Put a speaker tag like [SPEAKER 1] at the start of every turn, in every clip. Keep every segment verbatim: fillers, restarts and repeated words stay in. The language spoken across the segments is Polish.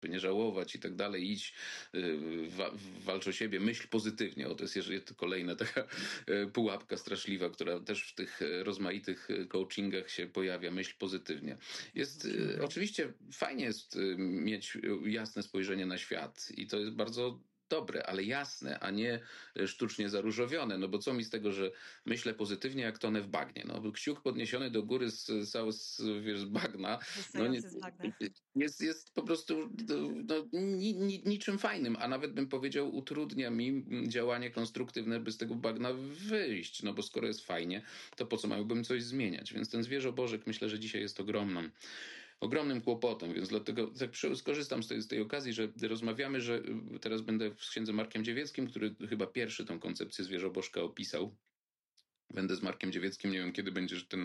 [SPEAKER 1] nie żałować i tak dalej, idź, wa- walcz o siebie, myśl pozytywnie. O, to jest jeszcze kolejna taka pułapka straszliwa, która też w tych rozmaitych coachingach się pojawia, myśl pozytywnie. Jest, oczywiście fajnie jest mieć jasne spojrzenie na świat i to jest bardzo dobre, ale jasne, a nie sztucznie zaróżowione, no bo co mi z tego, że myślę pozytywnie, jak tonę w bagnie. No, kciuk podniesiony do góry z, z, z, wiesz, z bagna, no, nie, jest, jest po prostu no, ni, ni, niczym fajnym, a nawet bym powiedział, utrudnia mi działanie konstruktywne, by z tego bagna wyjść, no bo skoro jest fajnie, to po co miałbym coś zmieniać? Więc ten zwierzobożek myślę, że dzisiaj jest ogromną ogromnym kłopotem, więc dlatego tak skorzystam z tej, z tej okazji, że rozmawiamy, że teraz będę z księdzem Markiem Dziewieckim, który chyba pierwszy tą koncepcję zwierzobożka opisał. Będę z Markiem Dziewieckim, nie wiem kiedy będziesz ten,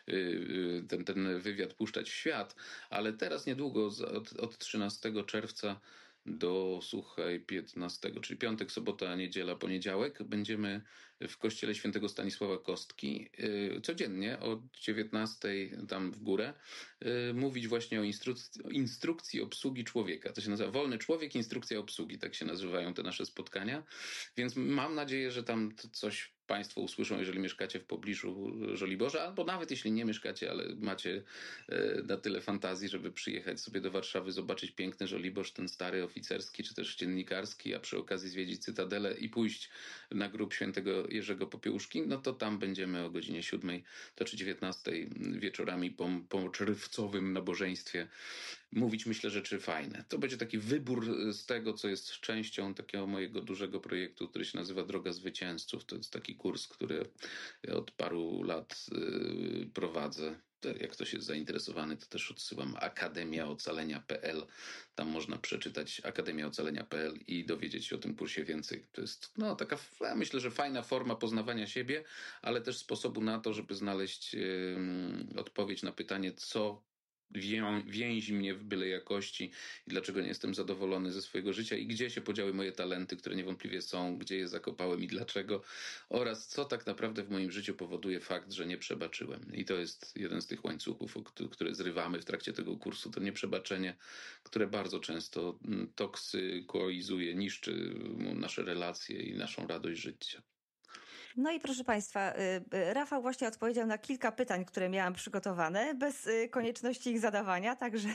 [SPEAKER 1] ten, ten wywiad puszczać w świat, ale teraz niedługo od, od trzynastego czerwca do, słuchaj, piętnastego, czyli piątek, sobota, niedziela, poniedziałek będziemy w kościele świętego Stanisława Kostki codziennie od dziewiętnastej tam w górę mówić właśnie o instrukcji, instrukcji obsługi człowieka. To się nazywa Wolny Człowiek, instrukcja obsługi, tak się nazywają te nasze spotkania, więc mam nadzieję, że tam coś Państwo usłyszą, jeżeli mieszkacie w pobliżu Żoliborza, albo nawet jeśli nie mieszkacie, ale macie na tyle fantazji, żeby przyjechać sobie do Warszawy, zobaczyć piękny Żoliborz, ten stary oficerski, czy też dziennikarski, a przy okazji zwiedzić Cytadelę i pójść na grób świętego Jerzego Popiełuszki, no to tam będziemy o godzinie siódmej, to czy dziewiętnastej wieczorami po, po czerwcowym nabożeństwie mówić, myślę, rzeczy fajne. To będzie taki wybór z tego, co jest częścią takiego mojego dużego projektu, który się nazywa Droga Zwycięzców. To jest taki kurs, który od paru lat yy, prowadzę. To jak ktoś jest zainteresowany, to też odsyłam akademia ocalenia kropka p l. Tam można przeczytać akademia ocalenia kropka p l i dowiedzieć się o tym kursie więcej. To jest no, taka, ja myślę, że fajna forma poznawania siebie, ale też sposobu na to, żeby znaleźć yy, odpowiedź na pytanie, co Wię, więzi mnie w byle jakości i dlaczego nie jestem zadowolony ze swojego życia i gdzie się podziały moje talenty, które niewątpliwie są, gdzie je zakopałem i dlaczego, oraz co tak naprawdę w moim życiu powoduje fakt, że nie przebaczyłem. I to jest jeden z tych łańcuchów, które zrywamy w trakcie tego kursu, to nieprzebaczenie, które bardzo często toksykoizuje, niszczy nasze relacje i naszą radość życia.
[SPEAKER 2] No i proszę Państwa, Rafał właśnie odpowiedział na kilka pytań, które miałam przygotowane, bez konieczności ich zadawania, także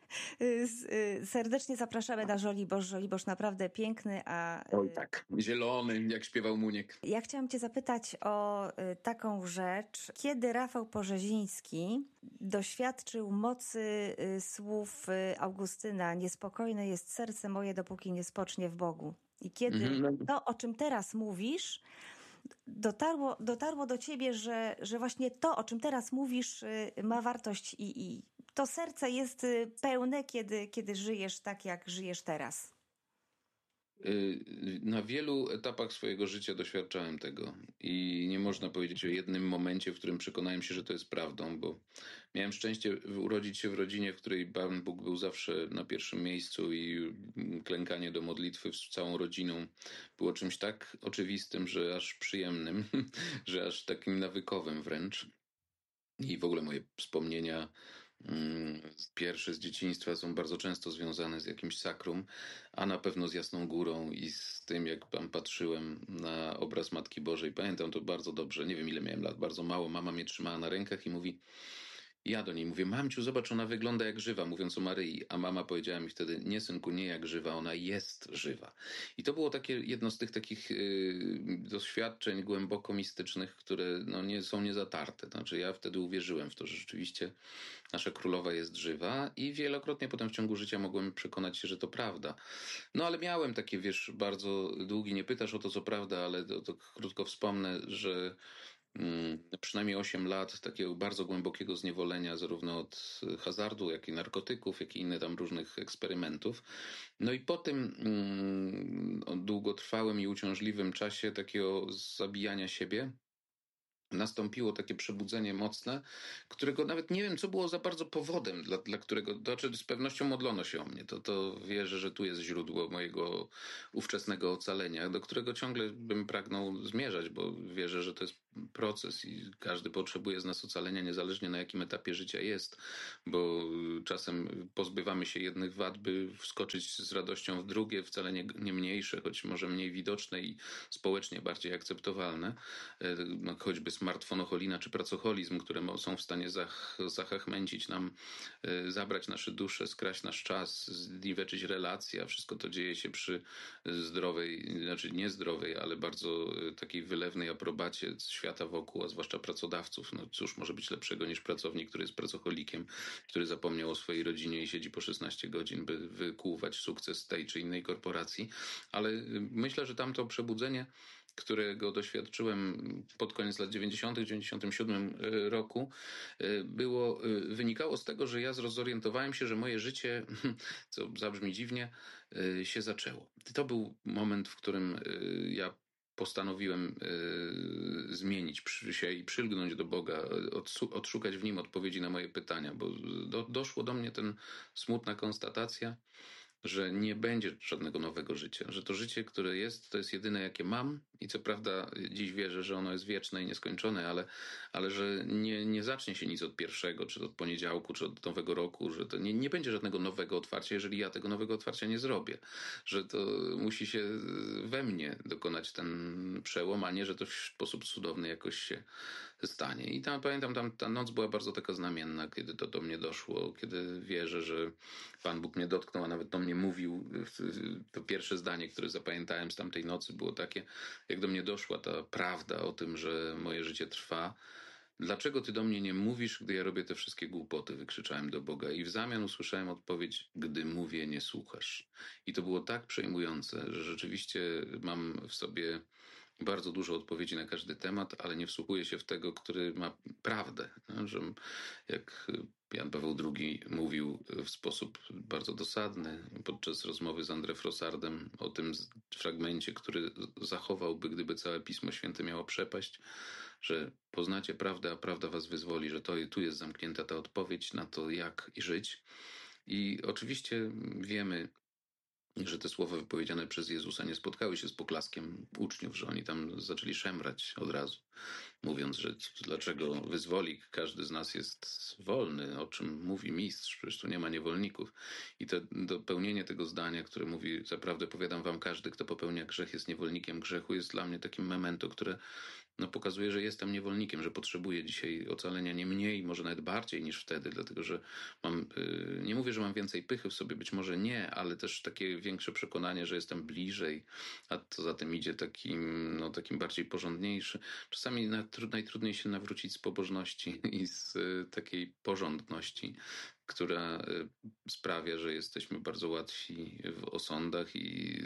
[SPEAKER 2] serdecznie zapraszamy na Żoliborz. Żoliborz naprawdę piękny, a...
[SPEAKER 1] Oj tak, zielony, jak śpiewał Muniek.
[SPEAKER 2] Ja chciałam Cię zapytać o taką rzecz. Kiedy Rafał Porzeziński doświadczył mocy słów Augustyna, niespokojne jest serce moje, dopóki nie spocznie w Bogu. I kiedy mhm. to, o czym teraz mówisz, dotarło, dotarło do ciebie, że, że właśnie to, o czym teraz mówisz, ma wartość i, i to serce jest pełne, kiedy, kiedy żyjesz tak, jak żyjesz teraz.
[SPEAKER 1] Na wielu etapach swojego życia doświadczałem tego i nie można powiedzieć o jednym momencie, w którym przekonałem się, że to jest prawdą, bo miałem szczęście urodzić się w rodzinie, w której Pan Bóg był zawsze na pierwszym miejscu i klękanie do modlitwy z całą rodziną było czymś tak oczywistym, że aż przyjemnym, że aż takim nawykowym wręcz. I w ogóle moje wspomnienia pierwsze z dzieciństwa są bardzo często związane z jakimś sakrum, a na pewno z Jasną Górą i z tym, jak tam patrzyłem na obraz Matki Bożej. Pamiętam to bardzo dobrze, nie wiem ile miałem lat, bardzo mało. Mama mnie trzymała na rękach i mówi, ja do niej mówię, mamciu, zobacz, ona wygląda jak żywa, mówiąc o Maryi, a mama powiedziała mi wtedy, nie synku, nie jak żywa, ona jest żywa. I to było takie jedno z tych takich yy, doświadczeń głęboko mistycznych, które no, nie są niezatarte. Znaczy ja wtedy uwierzyłem w to, że rzeczywiście nasza królowa jest żywa i wielokrotnie potem w ciągu życia mogłem przekonać się, że to prawda. No ale miałem takie, wiesz, bardzo długi, nie pytasz o to, co prawda, ale to, to krótko wspomnę, że przynajmniej osiem lat takiego bardzo głębokiego zniewolenia zarówno od hazardu, jak i narkotyków, jak i innych tam różnych eksperymentów. No i po tym mm, długotrwałym i uciążliwym czasie takiego zabijania siebie nastąpiło takie przebudzenie mocne, którego nawet nie wiem, co było za bardzo powodem, dla, dla którego, to znaczy z pewnością modlono się o mnie. To, to wierzę, że tu jest źródło mojego ówczesnego ocalenia, do którego ciągle bym pragnął zmierzać, bo wierzę, że to jest proces i każdy potrzebuje z nas ocalenia, niezależnie na jakim etapie życia jest, bo czasem pozbywamy się jednych wad, by wskoczyć z radością w drugie, wcale nie, nie mniejsze, choć może mniej widoczne i społecznie bardziej akceptowalne, no, choćby smartfonocholina czy pracoholizm, które są w stanie zach, zachachmęcić nam, zabrać nasze dusze, skraść nasz czas, zniweczyć relacje, a wszystko to dzieje się przy zdrowej, znaczy niezdrowej, ale bardzo takiej wylewnej aprobacie świata wokół, a zwłaszcza pracodawców. No cóż może być lepszego niż pracownik, który jest pracocholikiem, który zapomniał o swojej rodzinie i siedzi po szesnaście godzin, by wykuwać sukces tej czy innej korporacji. Ale myślę, że tamto przebudzenie, którego doświadczyłem pod koniec lat dziewięćdziesiątych, w dziewięćdziesiątym siódmym roku, było, wynikało z tego, że ja zorientowałem się, że moje życie, co zabrzmi dziwnie, się zaczęło. To był moment, w którym ja postanowiłem zmienić się i przylgnąć do Boga, odszukać w Nim odpowiedzi na moje pytania, bo do, doszło do mnie ten smutna konstatacja, że nie będzie żadnego nowego życia, że to życie, które jest, to jest jedyne, jakie mam i co prawda dziś wierzę, że ono jest wieczne i nieskończone, ale, ale że nie, nie zacznie się nic od pierwszego, czy od poniedziałku, czy od nowego roku, że to nie, nie będzie żadnego nowego otwarcia, jeżeli ja tego nowego otwarcia nie zrobię, że to musi się we mnie dokonać ten przełom, a nie, że to w sposób cudowny jakoś się stanie. I tam pamiętam, tam ta noc była bardzo taka znamienna, kiedy to do mnie doszło, kiedy wierzę, że Pan Bóg mnie dotknął, a nawet do mnie mówił. To pierwsze zdanie, które zapamiętałem z tamtej nocy, było takie, jak do mnie doszła ta prawda o tym, że moje życie trwa. Dlaczego ty do mnie nie mówisz, gdy ja robię te wszystkie głupoty? Wykrzyczałem do Boga i w zamian usłyszałem odpowiedź, gdy mówię, nie słuchasz. I to było tak przejmujące, że rzeczywiście mam w sobie bardzo dużo odpowiedzi na każdy temat, ale nie wsłuchuję się w tego, który ma prawdę. Że jak Jan Paweł drugi mówił w sposób bardzo dosadny podczas rozmowy z André Frossardem o tym fragmencie, który zachowałby, gdyby całe Pismo Święte miało przepaść, że poznacie prawdę, a prawda was wyzwoli, że to, tu jest zamknięta ta odpowiedź na to, jak żyć. I oczywiście wiemy, że te słowa wypowiedziane przez Jezusa nie spotkały się z poklaskiem uczniów, że oni tam zaczęli szemrać od razu, mówiąc, że dlaczego wyzwolik, każdy z nas jest wolny, o czym mówi mistrz, przecież tu nie ma niewolników. I to dopełnienie tego zdania, które mówi, zaprawdę powiadam wam, każdy, kto popełnia grzech, jest niewolnikiem grzechu, jest dla mnie takim memento, które no, pokazuje, że jestem niewolnikiem, że potrzebuję dzisiaj ocalenia nie mniej, może nawet bardziej niż wtedy, dlatego że mam, nie mówię, że mam więcej pychy w sobie, być może nie, ale też takie większe przekonanie, że jestem bliżej, a to za tym idzie takim, no, takim bardziej porządniejszy. Czasami najtrudniej się nawrócić z pobożności i z takiej porządności, która sprawia, że jesteśmy bardzo łatwi w osądach i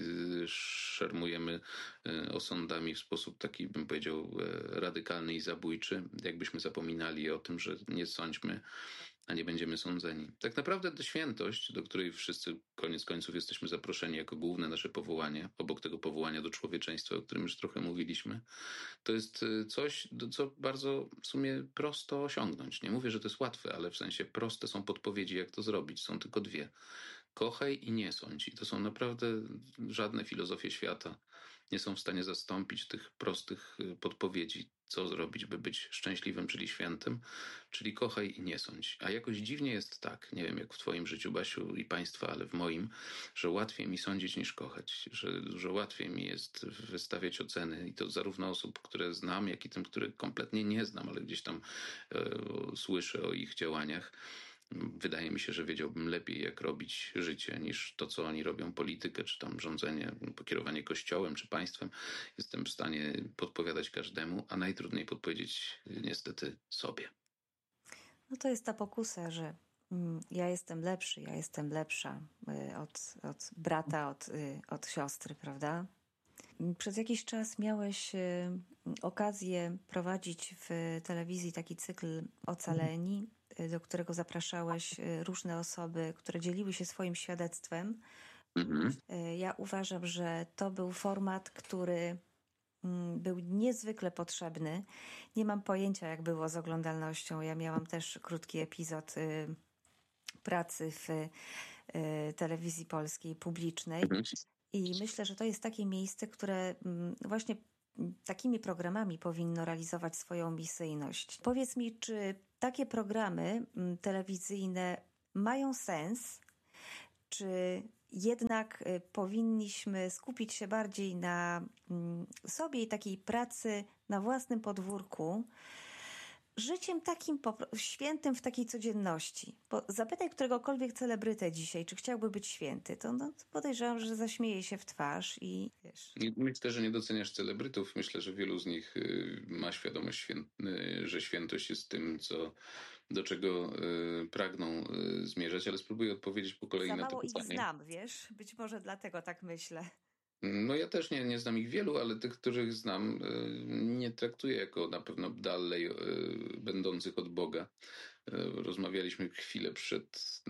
[SPEAKER 1] szermujemy osądami w sposób taki, bym powiedział, radykalny i zabójczy, jakbyśmy zapominali o tym, że nie sądźmy, a nie będziemy sądzeni. Tak naprawdę ta świętość, do której wszyscy koniec końców jesteśmy zaproszeni jako główne nasze powołanie, obok tego powołania do człowieczeństwa, o którym już trochę mówiliśmy, to jest coś, co bardzo w sumie prosto osiągnąć. Nie mówię, że to jest łatwe, ale w sensie proste są podpowiedzi, jak to zrobić. Są tylko dwie. Kochaj i nie sądź. I to są naprawdę żadne filozofie świata nie są w stanie zastąpić tych prostych podpowiedzi, co zrobić, by być szczęśliwym, czyli świętym, czyli kochaj i nie sądź. A jakoś dziwnie jest tak, nie wiem jak w twoim życiu, Basiu, i państwa, ale w moim, że łatwiej mi sądzić niż kochać, że dużo łatwiej mi jest wystawiać oceny i to zarówno osób, które znam, jak i tym, które kompletnie nie znam, ale gdzieś tam e, słyszę o ich działaniach. Wydaje mi się, że wiedziałbym lepiej, jak robić życie, niż to, co oni robią, politykę, czy tam rządzenie, pokierowanie kościołem, czy państwem. Jestem w stanie podpowiadać każdemu, a najtrudniej podpowiedzieć niestety sobie.
[SPEAKER 2] No to jest ta pokusa, że mm, ja jestem lepszy, ja jestem lepsza y, od, od brata, od, y, od siostry, prawda? Przez jakiś czas miałeś y, okazję prowadzić w telewizji taki cykl Ocaleni, do którego zapraszałeś różne osoby, które dzieliły się swoim świadectwem. Mhm. Ja uważam, że to był format, który był niezwykle potrzebny. Nie mam pojęcia, jak było z oglądalnością. Ja miałam też krótki epizod pracy w telewizji polskiej publicznej. Mhm. I myślę, że to jest takie miejsce, które właśnie takimi programami powinno realizować swoją misyjność. Powiedz mi, czy takie programy telewizyjne mają sens, czy jednak powinniśmy skupić się bardziej na sobie i takiej pracy na własnym podwórku, życiem takim świętym w takiej codzienności? Bo zapytaj któregokolwiek celebrytę dzisiaj, czy chciałby być święty, to no, podejrzewam, że zaśmieje się w twarz i wiesz.
[SPEAKER 1] Myślę, że nie doceniasz celebrytów. Myślę, że wielu z nich ma świadomość, że świętość jest tym, co, do czego pragną zmierzać, ale spróbuję odpowiedzieć po kolei
[SPEAKER 2] Za
[SPEAKER 1] na to
[SPEAKER 2] mało
[SPEAKER 1] pytanie.
[SPEAKER 2] ich znam, wiesz? Być może dlatego tak myślę.
[SPEAKER 1] No ja też nie, nie znam ich wielu, ale tych, których znam, nie traktuję jako na pewno dalej będących od Boga. Rozmawialiśmy chwilę przed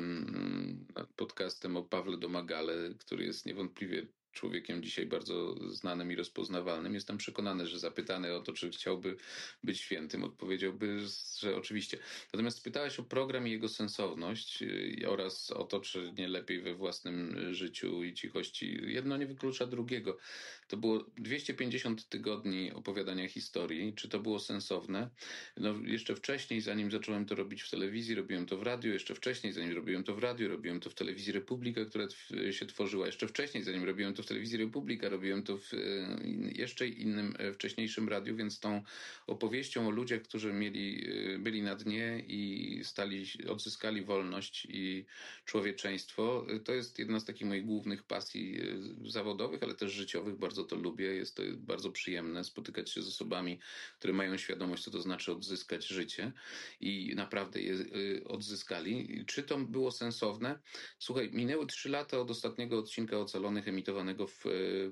[SPEAKER 1] naszym podcastem o Pawle Domagale, który jest niewątpliwie człowiekiem dzisiaj bardzo znanym i rozpoznawalnym. Jestem przekonany, że zapytany o to, czy chciałby być świętym, odpowiedziałby, że oczywiście. Natomiast spytałeś o program i jego sensowność oraz o to, czy nie lepiej we własnym życiu i cichości. Jedno nie wyklucza drugiego. To było dwieście pięćdziesiąt tygodni opowiadania historii. Czy to było sensowne? No, jeszcze wcześniej, zanim zacząłem to robić w telewizji, robiłem to w radiu. Jeszcze wcześniej, zanim robiłem to w radiu, robiłem to w telewizji Republika, która się tworzyła. Jeszcze wcześniej, zanim robiłem to w telewizji Republika, robiłem to w jeszcze innym, wcześniejszym radiu, więc tą opowieścią o ludziach, którzy mieli, byli na dnie i stali, odzyskali wolność i człowieczeństwo, to jest jedna z takich moich głównych pasji zawodowych, ale też życiowych. Bardzo to lubię. Jest to bardzo przyjemne spotykać się z osobami, które mają świadomość, co to znaczy odzyskać życie i naprawdę je odzyskali. Czy to było sensowne? Słuchaj, minęły trzy lata od ostatniego odcinka Ocalonych emitowanego w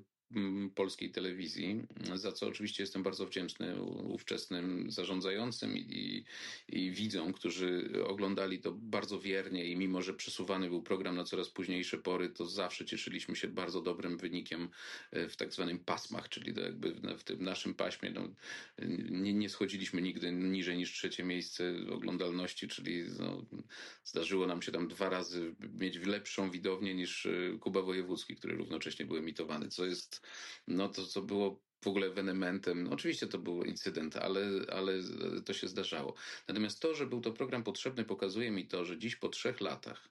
[SPEAKER 1] polskiej telewizji, za co oczywiście jestem bardzo wdzięczny ówczesnym zarządzającym i, i widzom, którzy oglądali to bardzo wiernie i mimo, że przesuwany był program na coraz późniejsze pory, to zawsze cieszyliśmy się bardzo dobrym wynikiem w tak zwanym pasmach, czyli to jakby w tym naszym paśmie no, nie, nie schodziliśmy nigdy niżej niż trzecie miejsce oglądalności, czyli no, zdarzyło nam się tam dwa razy mieć lepszą widownię niż Kuba Wojewódzki, który równocześnie był emitowany, co jest no to, co było w ogóle ewenementem. No, oczywiście to był incydent, ale, ale to się zdarzało. Natomiast to, że był to program potrzebny, pokazuje mi to, że dziś po trzech latach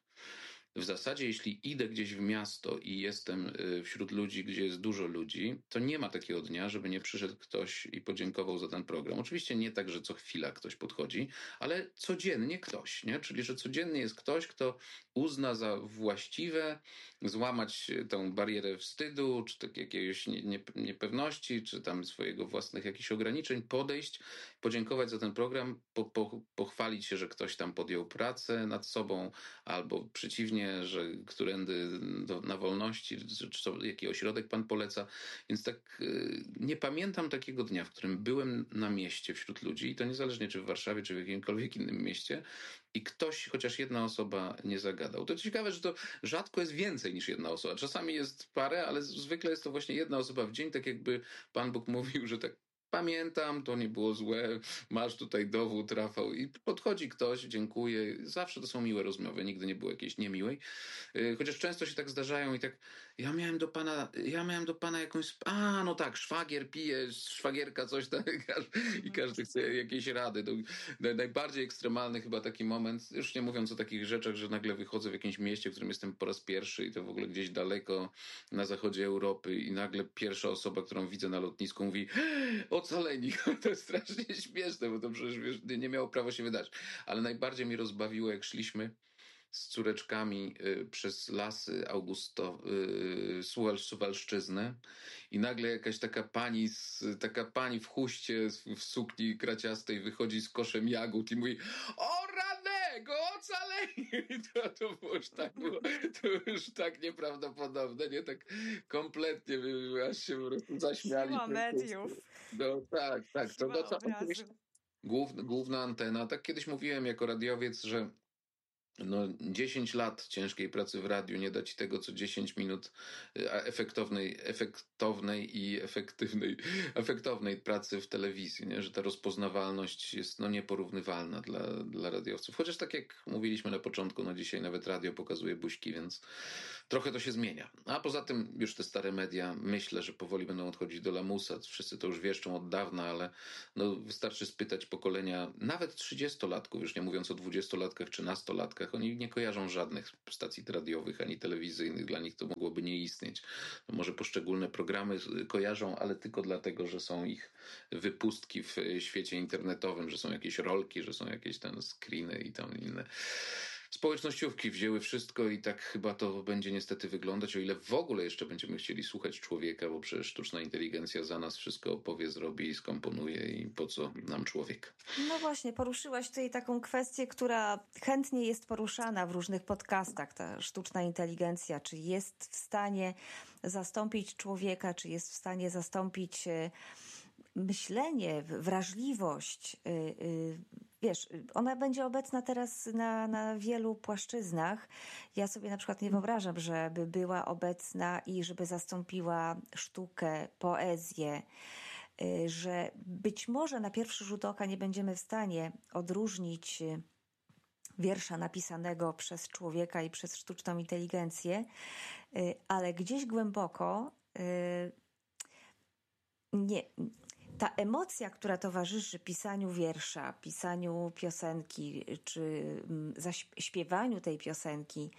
[SPEAKER 1] w zasadzie, jeśli idę gdzieś w miasto i jestem wśród ludzi, gdzie jest dużo ludzi, to nie ma takiego dnia, żeby nie przyszedł ktoś i podziękował za ten program. Oczywiście nie tak, że co chwila ktoś podchodzi, ale codziennie ktoś, nie? Czyli, że codziennie jest ktoś, kto uzna za właściwe złamać tą barierę wstydu, czy tak jakiejś nie, nie, niepewności, czy tam swojego własnych jakichś ograniczeń, podejść, podziękować za ten program, po, po, pochwalić się, że ktoś tam podjął pracę nad sobą, albo przeciwnie, że którędy do, na wolności, czy, czy to, jaki ośrodek pan poleca. Więc tak yy, nie pamiętam takiego dnia, w którym byłem na mieście wśród ludzi i to niezależnie czy w Warszawie, czy w jakimkolwiek innym mieście i ktoś, chociaż jedna osoba nie zagadał. To ciekawe, że to rzadko jest więcej niż jedna osoba. Czasami jest parę, ale zwykle jest to właśnie jedna osoba w dzień, tak jakby Pan Bóg mówił, że tak pamiętam, to nie było złe, masz tutaj dowód, Rafał. I podchodzi ktoś, dziękuję. Zawsze to są miłe rozmowy, nigdy nie było jakiejś niemiłej. Chociaż często się tak zdarzają i tak, ja miałem do pana, ja miałem do pana jakąś, a no tak, szwagier pije, szwagierka coś tam i każdy chce jakiejś rady. To najbardziej ekstremalny chyba taki moment, już nie mówiąc o takich rzeczach, że nagle wychodzę w jakimś mieście, w którym jestem po raz pierwszy i to w ogóle gdzieś daleko na zachodzie Europy i nagle pierwsza osoba, którą widzę na lotnisku mówi, ocaleni. To jest strasznie śmieszne, bo to przecież wiesz, nie miało prawa się wydarzyć. Ale najbardziej mnie rozbawiło, jak szliśmy z córeczkami y, przez lasy Augusto, y, Suwal, Suwalszczyzny i nagle jakaś taka pani, z, taka pani w chuście, w sukni kraciastej wychodzi z koszem jagód i mówi, o ranego, ocaleni! I to, to było już tak, było, to już tak nieprawdopodobne, nie? Tak kompletnie, aż się po prostu zaśmiali.
[SPEAKER 2] Siła mediów.
[SPEAKER 1] No tak, tak. To, to, to,
[SPEAKER 2] obrazu.
[SPEAKER 1] Główna, główna antena. Tak kiedyś mówiłem jako radiowiec, że No, dziesięć lat ciężkiej pracy w radiu nie da ci tego, co dziesięć minut efektownej, efektownej i efektywnej, efektownej pracy w telewizji, nie? Że ta rozpoznawalność jest no, nieporównywalna dla, dla radiowców. Chociaż tak jak mówiliśmy na początku, no dzisiaj nawet radio pokazuje buźki, więc trochę to się zmienia. A poza tym już te stare media myślę, że powoli będą odchodzić do lamusa. Wszyscy to już wieszczą od dawna, ale no, wystarczy spytać pokolenia nawet trzydziestolatków, już nie mówiąc o dwudziestolatkach czy nastolatkach. Oni nie kojarzą żadnych stacji radiowych ani telewizyjnych. Dla nich to mogłoby nie istnieć. No może poszczególne programy kojarzą, ale tylko dlatego, że są ich wypustki w świecie internetowym, że są jakieś rolki, że są jakieś tam screeny i tam inne. Społecznościówki wzięły wszystko i tak chyba to będzie niestety wyglądać, o ile w ogóle jeszcze będziemy chcieli słuchać człowieka, bo przecież sztuczna inteligencja za nas wszystko opowie, zrobi i skomponuje i po co nam człowiek.
[SPEAKER 2] No właśnie, poruszyłaś tutaj taką kwestię, która chętnie jest poruszana w różnych podcastach, ta sztuczna inteligencja, czy jest w stanie zastąpić człowieka, czy jest w stanie zastąpić myślenie, wrażliwość. Wiesz, ona będzie obecna teraz na, na wielu płaszczyznach. Ja sobie na przykład nie wyobrażam, żeby była obecna i żeby zastąpiła sztukę, poezję, że być może na pierwszy rzut oka nie będziemy w stanie odróżnić wiersza napisanego przez człowieka i przez sztuczną inteligencję, ale gdzieś głęboko nie... Ta emocja, która towarzyszy pisaniu wiersza, pisaniu piosenki, czy śpiewaniu tej piosenki,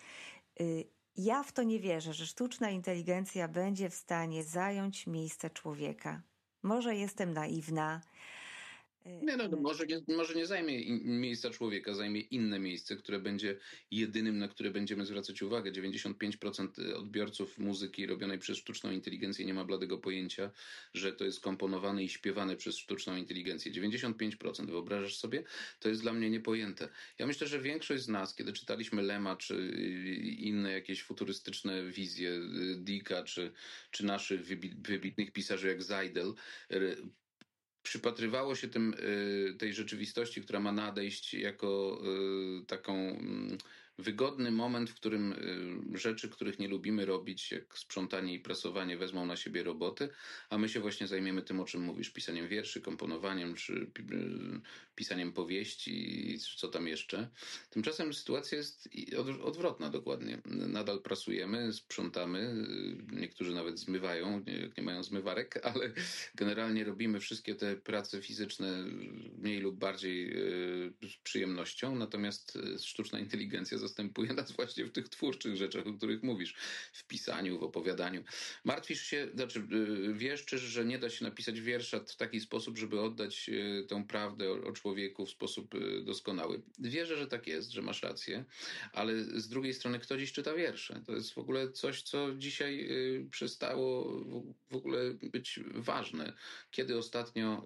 [SPEAKER 2] ja w to nie wierzę, że sztuczna inteligencja będzie w stanie zająć miejsce człowieka. Może jestem naiwna.
[SPEAKER 1] Nie, no, może, nie, może nie zajmie in, miejsca człowieka, zajmie inne miejsce, które będzie jedynym, na które będziemy zwracać uwagę. dziewięćdziesiąt pięć procent odbiorców muzyki robionej przez sztuczną inteligencję nie ma bladego pojęcia, że to jest komponowane i śpiewane przez sztuczną inteligencję. dziewięćdziesiąt pięć procent, wyobrażasz sobie? To jest dla mnie niepojęte. Ja myślę, że większość z nas, kiedy czytaliśmy Lema, czy inne jakieś futurystyczne wizje Dicka, czy, czy naszych wybitnych pisarzy jak Seidel, przypatrywało się tym, tej rzeczywistości, która ma nadejść jako taką wygodny moment, w którym rzeczy, których nie lubimy robić, jak sprzątanie i prasowanie, wezmą na siebie roboty, a my się właśnie zajmiemy tym, o czym mówisz, pisaniem wierszy, komponowaniem, czy pisaniem powieści, czy co tam jeszcze. Tymczasem sytuacja jest odwrotna dokładnie. Nadal prasujemy, sprzątamy, niektórzy nawet zmywają, jak nie mają zmywarek, ale generalnie robimy wszystkie te prace fizyczne mniej lub bardziej z przyjemnością, natomiast sztuczna inteligencja zastępuje nas właśnie w tych twórczych rzeczach, o których mówisz, w pisaniu, w opowiadaniu. Martwisz się, znaczy wieszczysz, że nie da się napisać wiersza w taki sposób, żeby oddać tę prawdę o człowieku w sposób doskonały. Wierzę, że tak jest, że masz rację, ale z drugiej strony kto dziś czyta wiersze? To jest w ogóle coś, co dzisiaj przestało w ogóle być ważne. Kiedy ostatnio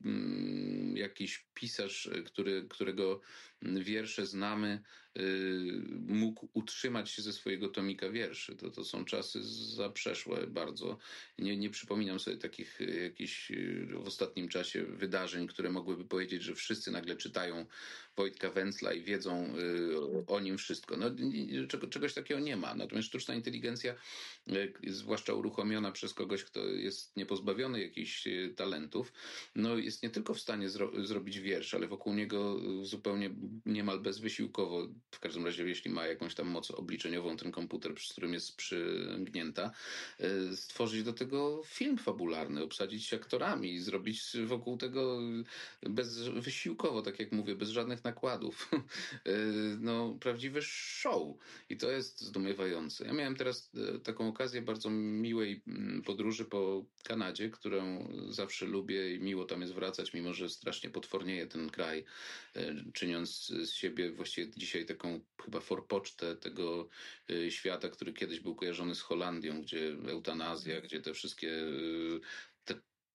[SPEAKER 1] jakiś pisarz, który, którego wiersze znamy, mógł utrzymać się ze swojego tomika wierszy. To, to są czasy zaprzeszłe bardzo. Nie, nie przypominam sobie takich jakichś w ostatnim czasie wydarzeń, które mogłyby powiedzieć, że wszyscy nagle czytają Wojtka Węcla i wiedzą o nim wszystko. No, czegoś takiego nie ma. Natomiast sztuczna inteligencja, zwłaszcza uruchomiona przez kogoś, kto jest niepozbawiony jakichś talentów, no jest nie tylko w stanie zro- zrobić wiersz, ale wokół niego zupełnie niemal bezwysiłkowo, w każdym razie jeśli ma jakąś tam moc obliczeniową, ten komputer, przy którym jest przygnięta, stworzyć do tego film fabularny, obsadzić się aktorami, zrobić wokół tego bezwysiłkowo, tak jak mówię, bez żadnych nakładów. No, prawdziwy show. I to jest zdumiewające. Ja miałem teraz taką okazję bardzo miłej podróży po Kanadzie, którą zawsze lubię i miło tam jest wracać, mimo że strasznie potwornieje ten kraj, czyniąc z siebie właściwie dzisiaj taką chyba forpocztę tego świata, który kiedyś był kojarzony z Holandią, gdzie eutanazja, gdzie te wszystkie te,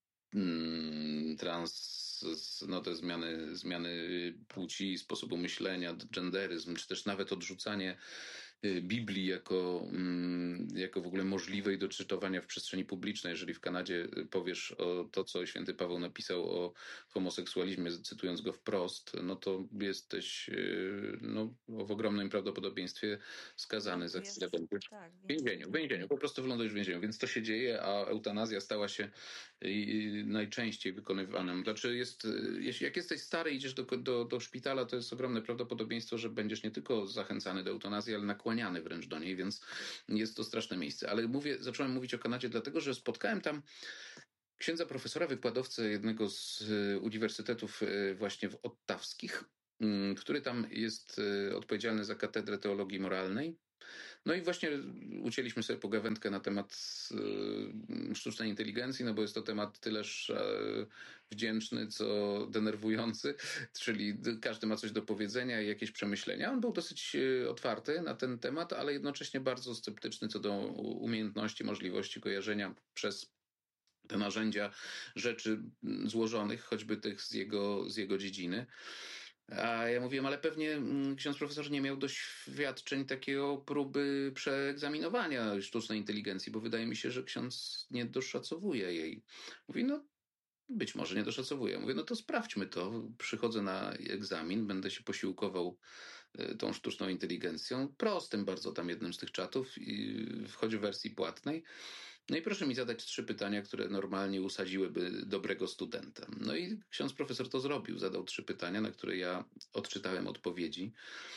[SPEAKER 1] trans no te zmiany, zmiany płci, sposobu myślenia, genderyzm, czy też nawet odrzucanie Biblii jako, jako w ogóle możliwej do czytowania w przestrzeni publicznej. Jeżeli w Kanadzie powiesz o to, co święty Paweł napisał o homoseksualizmie, cytując go wprost, no to jesteś no, w ogromnym prawdopodobieństwie skazany za chwilę. Będziesz
[SPEAKER 2] tak,
[SPEAKER 1] w więzieniu, w więzieniu, po prostu wylądujesz w więzieniu. Więc to się dzieje, a eutanazja stała się najczęściej wykonywanym. Znaczy jest, jak jesteś stary i idziesz do, do, do szpitala, to jest ogromne prawdopodobieństwo, że będziesz nie tylko zachęcany do eutanazji, ale nakłaniany wręcz do niej, więc jest to straszne miejsce. Ale mówię, zacząłem mówić o Kanadzie dlatego, że spotkałem tam księdza profesora, wykładowcę jednego z uniwersytetów właśnie w ottawskich, który tam jest odpowiedzialny za katedrę teologii moralnej. No i właśnie ucięliśmy sobie pogawędkę na temat y, sztucznej inteligencji, no bo jest to temat tyleż y, wdzięczny, co denerwujący, czyli każdy ma coś do powiedzenia i jakieś przemyślenia. On był dosyć y, otwarty na ten temat, ale jednocześnie bardzo sceptyczny co do umiejętności, możliwości kojarzenia przez te narzędzia rzeczy złożonych, choćby tych z jego, z jego dziedziny. A ja mówiłem, ale pewnie ksiądz profesor nie miał doświadczeń takiego próby przeegzaminowania sztucznej inteligencji, bo wydaje mi się, że ksiądz nie doszacowuje jej. Mówi, no być może nie doszacowuje. Mówię, no to sprawdźmy to. Przychodzę na egzamin, będę się posiłkował tą sztuczną inteligencją. Prostym bardzo tam jednym z tych czatów i wchodzi w wersji płatnej. No i proszę mi zadać trzy pytania, które normalnie usadziłyby dobrego studenta. No i ksiądz profesor to zrobił. Zadał trzy pytania, na które ja odczytałem odpowiedzi.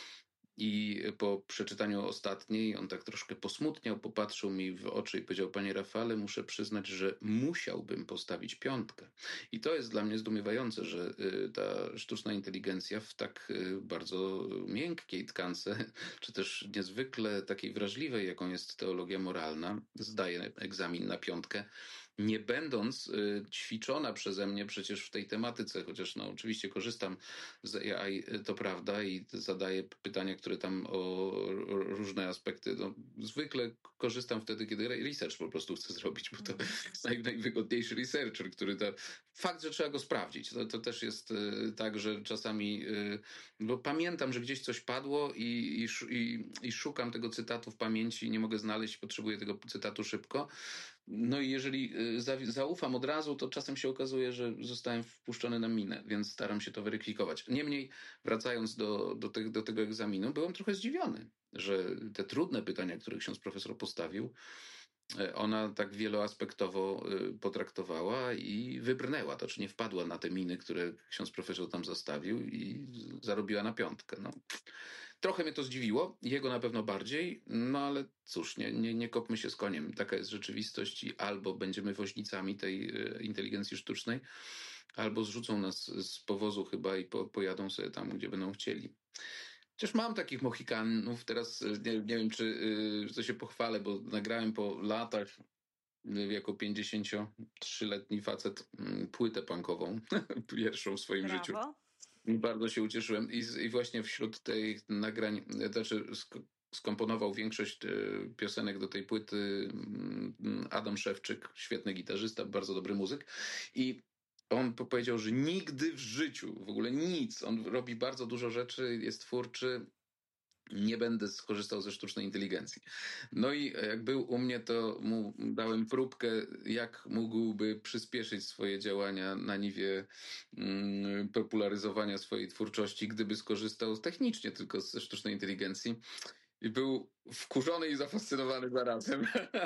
[SPEAKER 1] I po przeczytaniu ostatniej on tak troszkę posmutniał, popatrzył mi w oczy i powiedział: panie Rafale, muszę przyznać, że musiałbym postawić piątkę. I to jest dla mnie zdumiewające, że ta sztuczna inteligencja w tak bardzo miękkiej tkance, czy też niezwykle takiej wrażliwej, jaką jest teologia moralna, zdaje egzamin na piątkę, nie będąc y, ćwiczona przeze mnie przecież w tej tematyce, chociaż no oczywiście korzystam z A I, to prawda, i zadaję pytania, które tam o, o różne aspekty, no, zwykle korzystam wtedy, kiedy research po prostu chcę zrobić, bo to jest naj, najwygodniejszy researcher, który da, fakt, że trzeba go sprawdzić, to, to też jest y, tak, że czasami, y, bo pamiętam, że gdzieś coś padło i, i, i, i szukam tego cytatu w pamięci, nie mogę znaleźć, potrzebuję tego cytatu szybko. No i jeżeli zaufam od razu, to czasem się okazuje, że zostałem wpuszczony na minę, więc staram się to weryfikować. Niemniej, wracając do, do, te, do tego egzaminu, byłem trochę zdziwiony, że te trudne pytania, które ksiądz profesor postawił, ona tak wieloaspektowo potraktowała i wybrnęła. To czy nie wpadła na te miny, które ksiądz profesor tam zastawił i zarobiła na piątkę. No. Trochę mnie to zdziwiło, jego na pewno bardziej, no ale cóż, nie, nie, nie kopmy się z koniem. Taka jest rzeczywistość i albo będziemy woźnicami tej inteligencji sztucznej, albo zrzucą nas z powozu chyba i po, pojadą sobie tam, gdzie będą chcieli. Chociaż mam takich mohikanów, teraz nie, nie wiem, czy y, to się pochwalę, bo nagrałem po latach jako pięćdziesięciotrzyletni facet płytę punkową, pierwszą w swoim
[SPEAKER 2] Brawo.
[SPEAKER 1] życiu. I bardzo się ucieszyłem. I, I właśnie wśród tych nagrań, znaczy sk- skomponował większość y, piosenek do tej płyty y, Adam Szewczyk, świetny gitarzysta, bardzo dobry muzyk. I on powiedział, że nigdy w życiu, w ogóle nic, on robi bardzo dużo rzeczy, jest twórczy, nie będę skorzystał ze sztucznej inteligencji. No i jak był u mnie, to mu dałem próbkę, jak mógłby przyspieszyć swoje działania na niwie mm, popularyzowania swojej twórczości, gdyby skorzystał technicznie tylko ze sztucznej inteligencji. I był wkurzony i zafascynowany zarazem.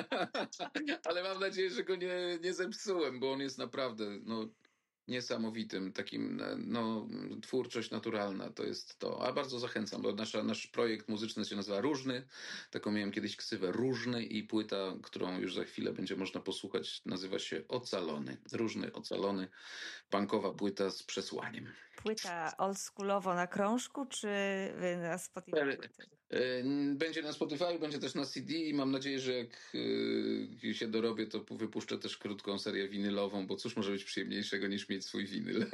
[SPEAKER 1] Ale mam nadzieję, że go nie, nie zepsułem, bo on jest naprawdę no, niesamowitym, takim, no, twórczość naturalna to jest to. A bardzo zachęcam, bo nasza, nasz projekt muzyczny się nazywa Różny. Taką miałem kiedyś ksywę Różny i płyta, którą już za chwilę będzie można posłuchać, nazywa się Ocalony. Różny, Ocalony. Punkowa płyta z przesłaniem.
[SPEAKER 2] Płyta oldschoolowo na krążku, czy na Spotify?
[SPEAKER 1] Będzie na Spotify, będzie też na C D i mam nadzieję, że jak się dorobię, to wypuszczę też krótką serię winylową, bo cóż może być przyjemniejszego niż mieć swój winyl.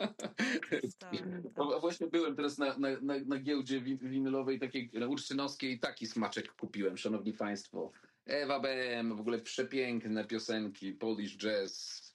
[SPEAKER 1] A właśnie byłem teraz na, na, na, na giełdzie winylowej takiej uczczynowskiej i taki smaczek kupiłem, szanowni państwo. Ewa B M, w ogóle przepiękne piosenki, Polish jazz,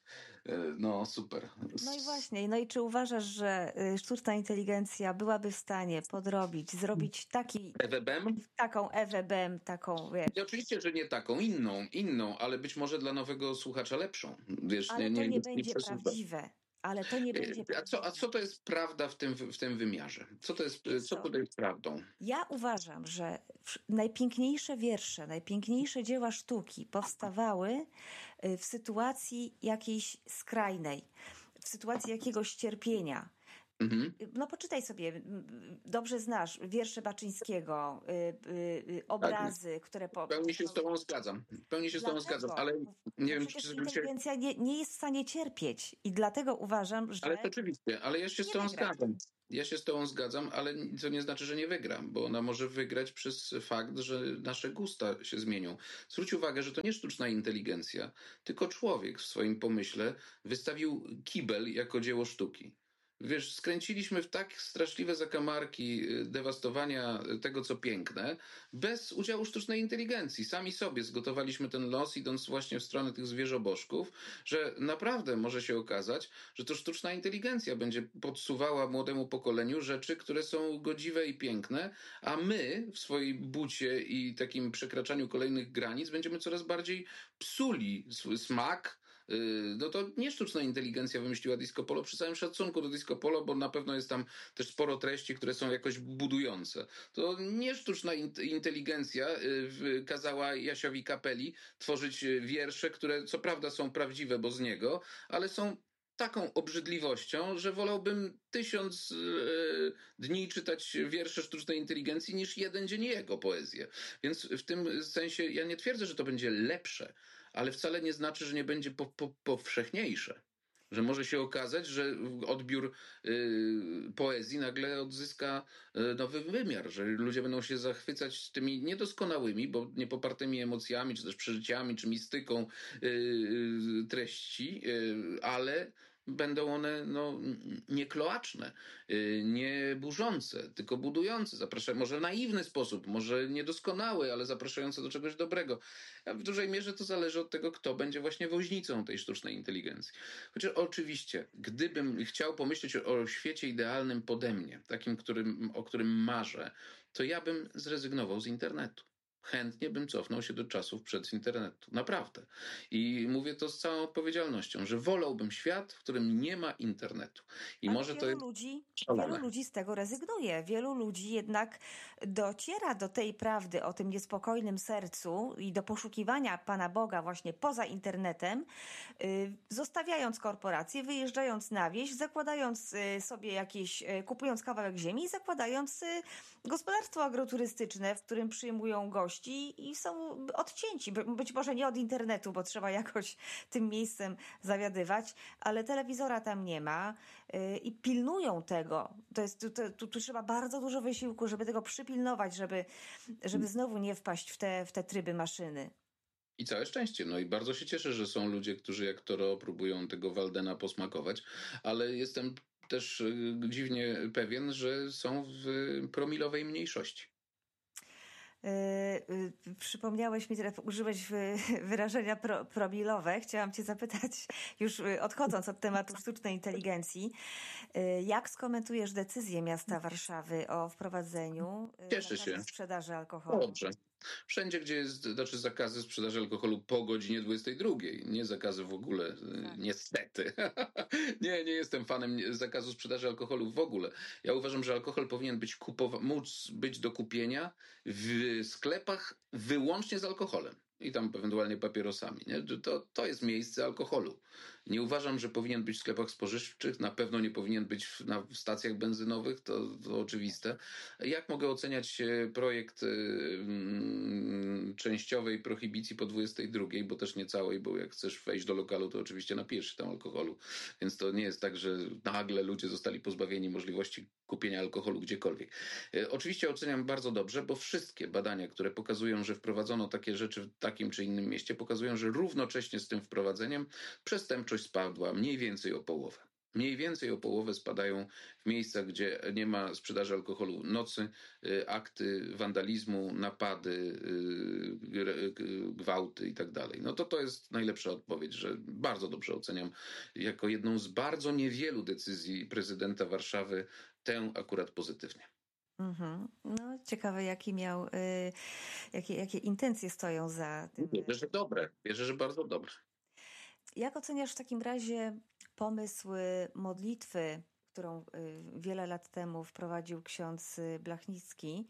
[SPEAKER 1] No super.
[SPEAKER 2] No i właśnie, no i czy uważasz, że y, sztuczna inteligencja byłaby w stanie podrobić, zrobić taki,
[SPEAKER 1] Ewebem?
[SPEAKER 2] taką Ewę Bem, taką, wiesz,
[SPEAKER 1] I oczywiście, że nie taką, inną, inną, ale być może dla nowego słuchacza lepszą. Wiesz, nie,
[SPEAKER 2] ale to
[SPEAKER 1] nie,
[SPEAKER 2] nie
[SPEAKER 1] nie, nie
[SPEAKER 2] będzie
[SPEAKER 1] przesuwam.
[SPEAKER 2] prawdziwe. Ale to nie będzie
[SPEAKER 1] A co, a
[SPEAKER 2] prawdziwe.
[SPEAKER 1] co to jest prawda w tym, w tym wymiarze? Co to jest,
[SPEAKER 2] Wiesz
[SPEAKER 1] co
[SPEAKER 2] co?
[SPEAKER 1] tutaj jest prawdą?
[SPEAKER 2] Ja uważam, że wsz- najpiękniejsze wiersze, najpiękniejsze dzieła sztuki powstawały y, w sytuacji jakiejś skrajnej, w sytuacji jakiegoś cierpienia.
[SPEAKER 1] Mhm.
[SPEAKER 2] No poczytaj sobie, m, dobrze znasz wiersze Baczyńskiego, y, y, y,
[SPEAKER 1] Tak,
[SPEAKER 2] obrazy, które po,
[SPEAKER 1] w pełni się z
[SPEAKER 2] powstały.
[SPEAKER 1] tobą zgadzam. W pełni się z tobą zgadzam,
[SPEAKER 2] Dlatego,
[SPEAKER 1] ale nie
[SPEAKER 2] no
[SPEAKER 1] wiem,
[SPEAKER 2] przecież
[SPEAKER 1] czy się...
[SPEAKER 2] inteligencja nie, nie jest w stanie cierpieć i dlatego uważam,
[SPEAKER 1] Ale
[SPEAKER 2] że
[SPEAKER 1] to oczywiście, ale ja się z
[SPEAKER 2] nie
[SPEAKER 1] tobą
[SPEAKER 2] wygra.
[SPEAKER 1] zgadzam. Ja się z tobą zgadzam, ale to nie znaczy, że nie wygram, bo ona może wygrać przez fakt, że nasze gusta się zmienią. Zwróć uwagę, że to nie sztuczna inteligencja, tylko człowiek w swoim pomyśle wystawił kibel jako dzieło sztuki. Wiesz, skręciliśmy w tak straszliwe zakamarki y, dewastowania tego, co piękne, bez udziału sztucznej inteligencji. Sami sobie zgotowaliśmy ten los, idąc właśnie w stronę tych zwierzobożków, że naprawdę może się okazać, że to sztuczna inteligencja będzie podsuwała młodemu pokoleniu rzeczy, które są godziwe i piękne, a my w swojej bucie i takim przekraczaniu kolejnych granic będziemy coraz bardziej psuli swój smak. Yy, No to nie sztuczna inteligencja wymyśliła disco polo, przy całym szacunku do disco polo, bo na pewno jest tam też sporo treści, które są jakoś budujące. To nie sztuczna int- inteligencja yy, kazała Jasiowi Kapeli tworzyć yy, wiersze, które co prawda są prawdziwe, bo z niego, ale są taką obrzydliwością, że wolałbym tysiąc yy, dni czytać wiersze sztucznej inteligencji niż jeden dzień jego poezję. Więc w tym sensie ja nie twierdzę, że to będzie lepsze, ale wcale nie znaczy, że nie będzie po, po, powszechniejsze. Że może się okazać, że odbiór y, poezji nagle odzyska y, nowy wymiar, że ludzie będą się zachwycać tymi niedoskonałymi, bo niepopartymi emocjami, czy też przeżyciami, czy mistyką y, y, treści, y, ale będą one no, niekloaczne, y, nie burzące, tylko budujące, zaprasza, może w naiwny sposób, może niedoskonały, ale zapraszające do czegoś dobrego. A w dużej mierze to zależy od tego, kto będzie właśnie woźnicą tej sztucznej inteligencji. Chociaż oczywiście, gdybym chciał pomyśleć o, o świecie idealnym pode mnie, takim, którym, o którym marzę, to ja bym zrezygnował z internetu. Chętnie bym cofnął się do czasów przed internetu. Naprawdę. I mówię to z całą odpowiedzialnością, że wolałbym świat, w którym nie ma internetu. I
[SPEAKER 2] Ale
[SPEAKER 1] może to
[SPEAKER 2] wielu
[SPEAKER 1] jest
[SPEAKER 2] ludzi, wielu
[SPEAKER 1] szalone.
[SPEAKER 2] ludzi z tego rezygnuje. Wielu ludzi jednak dociera do tej prawdy o tym niespokojnym sercu i do poszukiwania Pana Boga właśnie poza internetem, y, zostawiając korporacje, wyjeżdżając na wieś, zakładając y, sobie jakieś, y, kupując kawałek ziemi i zakładając y, gospodarstwo agroturystyczne, w którym przyjmują gości i są odcięci. By- Być może nie od internetu, bo trzeba jakoś tym miejscem zawiadywać, ale telewizora tam nie ma y, i pilnują tego. To jest, tu, tu, tu trzeba bardzo dużo wysiłku, żeby tego przypilnować, żeby, żeby znowu nie wpaść w te, w te tryby maszyny.
[SPEAKER 1] I całe szczęście. No i bardzo się cieszę, że są ludzie, którzy jak Toro próbują tego Waldena posmakować, ale jestem też y, dziwnie pewien, że są w promilowej mniejszości.
[SPEAKER 2] Yy, yy, przypomniałeś mi, teraz użyłeś wy, wyrażenia pro, promilowe. Chciałam cię zapytać, już yy, odchodząc od tematu sztucznej inteligencji, yy, jak skomentujesz decyzję miasta Warszawy o wprowadzeniu yy,
[SPEAKER 1] Cieszę
[SPEAKER 2] zakazu
[SPEAKER 1] się.
[SPEAKER 2] sprzedaży alkoholu?
[SPEAKER 1] Dobrze. Wszędzie, gdzie jest, znaczy zakazy sprzedaży alkoholu po godzinie dwudziestej drugiej, nie zakazy w ogóle, y, niestety. Nie, nie jestem fanem nie- zakazu sprzedaży alkoholu w ogóle. Ja uważam, że alkohol powinien być kupowa- móc być do kupienia w sklepach wyłącznie z alkoholem. I tam ewentualnie papierosami. Nie? To, to jest miejsce alkoholu. Nie uważam, że powinien być w sklepach spożywczych, na pewno nie powinien być w, na, w stacjach benzynowych, to, to oczywiste. Jak mogę oceniać e, projekt e, mm, częściowej prohibicji po dwudziestej drugiej, bo też nie całej, bo jak chcesz wejść do lokalu, to oczywiście napijesz się tam alkoholu. Więc to nie jest tak, że nagle ludzie zostali pozbawieni możliwości kupienia alkoholu gdziekolwiek. E, Oczywiście oceniam bardzo dobrze, bo wszystkie badania, które pokazują, że wprowadzono takie rzeczy w takim czy innym mieście, pokazują, że równocześnie z tym wprowadzeniem przestępczość spadła mniej więcej o połowę. Mniej więcej o połowę spadają w miejscach, gdzie nie ma sprzedaży alkoholu. Nocy, akty wandalizmu, napady, gwałty i tak dalej. No to to jest najlepsza odpowiedź, że bardzo dobrze oceniam jako jedną z bardzo niewielu decyzji prezydenta Warszawy tę akurat pozytywnie.
[SPEAKER 2] Mhm. No, ciekawe, jaki miał, y, jakie, jakie intencje stoją za tym.
[SPEAKER 1] Wierzę, że dobre. Wierzę, że bardzo dobre.
[SPEAKER 2] Jak oceniasz w takim razie pomysł modlitwy, którą wiele lat temu wprowadził ksiądz Blachnicki?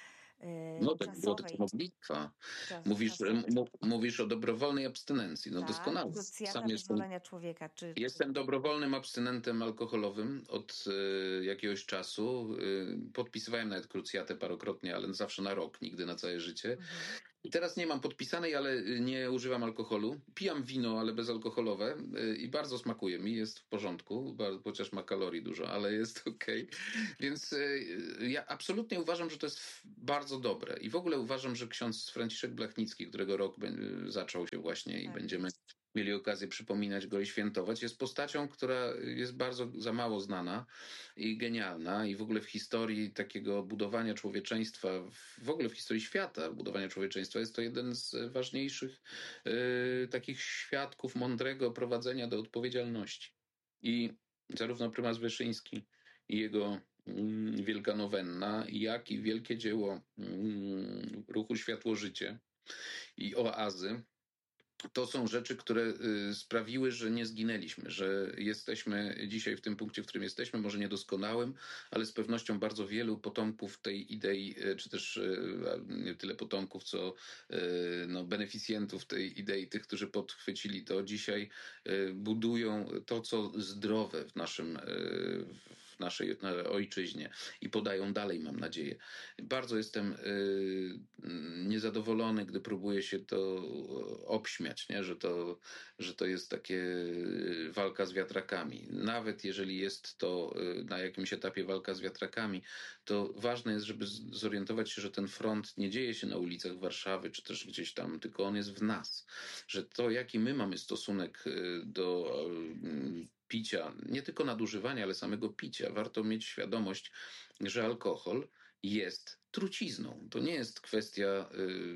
[SPEAKER 1] No to było to modlitwa.
[SPEAKER 2] Czas,
[SPEAKER 1] mówisz, mówisz o dobrowolnej abstynencji. No
[SPEAKER 2] tak,
[SPEAKER 1] doskonale.
[SPEAKER 2] Sam jestem, człowieka. Czy,
[SPEAKER 1] jestem dobrowolnym abstynentem alkoholowym od y, jakiegoś czasu. Y, podpisywałem nawet krucjatę parokrotnie, ale zawsze na rok, nigdy na całe życie. Mhm. I teraz nie mam podpisanej, ale nie używam alkoholu. Pijam wino, ale bezalkoholowe i bardzo smakuje mi, jest w porządku, chociaż ma kalorii dużo, ale jest okej. Okay. Więc ja absolutnie uważam, że to jest bardzo dobre. I w ogóle uważam, że ksiądz Franciszek Blachnicki, którego rok zaczął się właśnie i tak. Będziemy mieli okazję przypominać go i świętować, jest postacią, która jest bardzo za mało znana i genialna i w ogóle w historii takiego budowania człowieczeństwa, w ogóle w historii świata budowania człowieczeństwa jest to jeden z ważniejszych y, takich świadków mądrego prowadzenia do odpowiedzialności. I zarówno prymas Wyszyński i jego y, wielka nowenna, jak i wielkie dzieło y, ruchu Światło-Życie i oazy, to są rzeczy, które sprawiły, że nie zginęliśmy, że jesteśmy dzisiaj w tym punkcie, w którym jesteśmy, może niedoskonałym, ale z pewnością bardzo wielu potomków tej idei, czy też nie tyle potomków, co no, beneficjentów tej idei, tych, którzy podchwycili to, dzisiaj budują to, co zdrowe w naszym w naszej ojczyźnie i podają dalej, mam nadzieję. Bardzo jestem niezadowolony, gdy próbuje się to obśmiać, nie? Że, to, że to jest takie walka z wiatrakami. Nawet jeżeli jest to na jakimś etapie walka z wiatrakami, to ważne jest, żeby zorientować się, że ten front nie dzieje się na ulicach Warszawy, czy też gdzieś tam, tylko on jest w nas. Że to, jaki my mamy stosunek do picia, nie tylko nadużywania, ale samego picia, warto mieć świadomość, że alkohol jest trucizną. To nie jest kwestia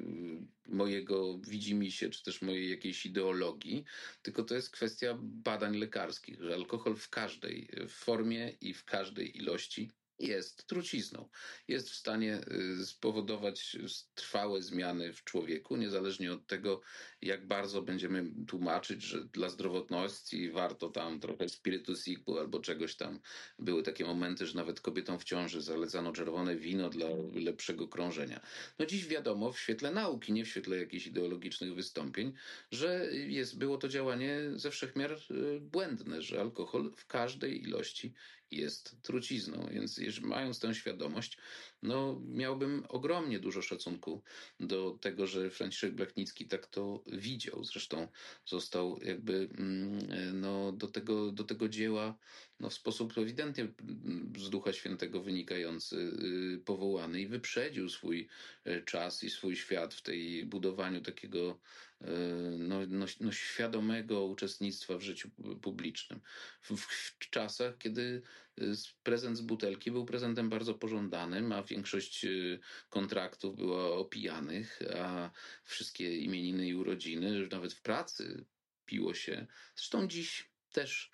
[SPEAKER 1] y, mojego widzimisię, czy też mojej jakiejś ideologii, tylko to jest kwestia badań lekarskich, że alkohol w każdej formie i w każdej ilości jest trucizną. Jest w stanie spowodować trwałe zmiany w człowieku, niezależnie od tego, jak bardzo będziemy tłumaczyć, że dla zdrowotności warto tam trochę spirytusiku albo czegoś tam. Były takie momenty, że nawet kobietom w ciąży zalecano czerwone wino dla lepszego krążenia. No dziś wiadomo, w świetle nauki, nie w świetle jakichś ideologicznych wystąpień, że jest, było to działanie ze wszechmiar błędne, że alkohol w każdej ilości jest trucizną, więc mając tę świadomość, no miałbym ogromnie dużo szacunku do tego, że Franciszek Blachnicki tak to widział. Zresztą został jakby no, do, tego, do tego dzieła no, w sposób ewidentnie z Ducha Świętego wynikający powołany i wyprzedził swój czas i swój świat w tej budowaniu takiego no, no, no, świadomego uczestnictwa w życiu publicznym. W, w czasach, kiedy prezent z butelki był prezentem bardzo pożądanym, a większość kontraktów była opijanych, a wszystkie imieniny i urodziny, nawet w pracy piło się. Zresztą dziś też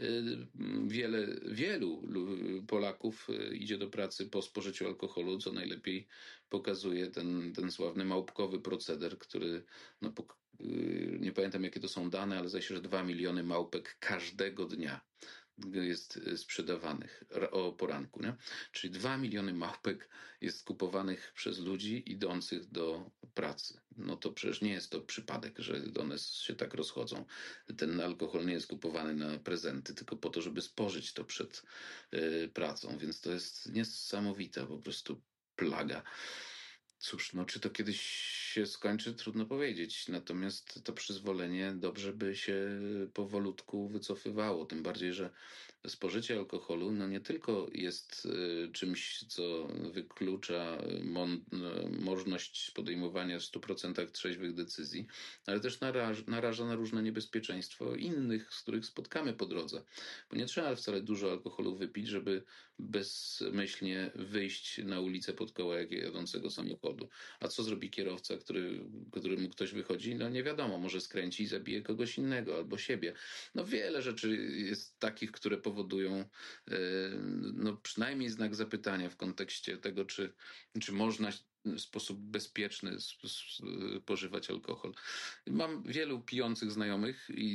[SPEAKER 1] wiele, wielu Polaków idzie do pracy po spożyciu alkoholu, co najlepiej pokazuje ten, ten sławny małpkowy proceder, który, no, nie pamiętam jakie to są dane, ale zdaje się, że dwa miliony małpek każdego dnia jest sprzedawanych o poranku, nie? Czyli dwa miliony małpek jest kupowanych przez ludzi idących do pracy. No to przecież nie jest to przypadek, że one się tak rozchodzą. Ten alkohol nie jest kupowany na prezenty, tylko po to, żeby spożyć to przed y, pracą, więc to jest niesamowita po prostu plaga. Cóż, no czy to kiedyś się skończy, trudno powiedzieć. Natomiast to przyzwolenie dobrze by się powolutku wycofywało. Tym bardziej, że spożycie alkoholu no nie tylko jest y, czymś, co wyklucza mon, no, możliwość podejmowania w stu procentach trzeźwych decyzji, ale też naraża, naraża na różne niebezpieczeństwo innych, z których spotkamy po drodze. Bo nie trzeba wcale dużo alkoholu wypić, żeby bezmyślnie wyjść na ulicę pod koła jadącego samochodu. A co zrobi kierowca, który, którym ktoś wychodzi? No nie wiadomo, może skręci i zabije kogoś innego albo siebie. No wiele rzeczy jest takich, które powodują e, no przynajmniej znak zapytania w kontekście tego, czy, czy można w sposób bezpieczny spożywać alkohol. Mam wielu pijących znajomych i,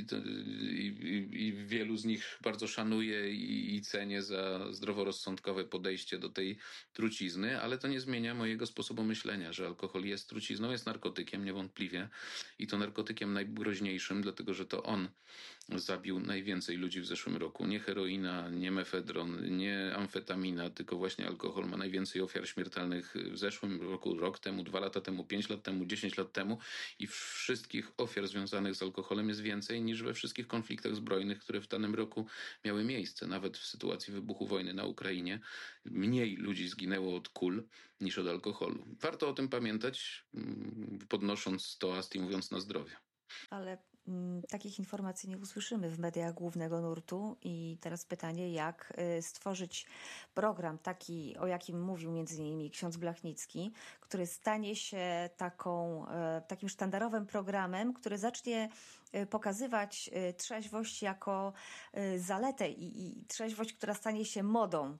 [SPEAKER 1] i, i wielu z nich bardzo szanuję i, i cenię za zdroworozsądkowe podejście do tej trucizny, ale to nie zmienia mojego sposobu myślenia, że alkohol jest trucizną, jest narkotykiem niewątpliwie i to narkotykiem najgroźniejszym, dlatego że to on zabił najwięcej ludzi w zeszłym roku. Nie heroina, nie mefedron, nie amfetamina, tylko właśnie alkohol ma najwięcej ofiar śmiertelnych w zeszłym roku, rok temu, dwa lata temu, pięć lat temu, dziesięć lat temu i wszystkich ofiar związanych z alkoholem jest więcej niż we wszystkich konfliktach zbrojnych, które w danym roku miały miejsce. Nawet w sytuacji wybuchu wojny na Ukrainie mniej ludzi zginęło od kul niż od alkoholu. Warto o tym pamiętać, podnosząc toast i mówiąc na zdrowie.
[SPEAKER 2] Ale mm, takich informacji nie usłyszymy w mediach głównego nurtu i teraz pytanie, jak y, stworzyć program taki, o jakim mówił między innymi ksiądz Blachnicki, który stanie się taką, y, takim sztandarowym programem, który zacznie y, pokazywać y, trzeźwość jako y, zaletę i, i trzeźwość, która stanie się modą.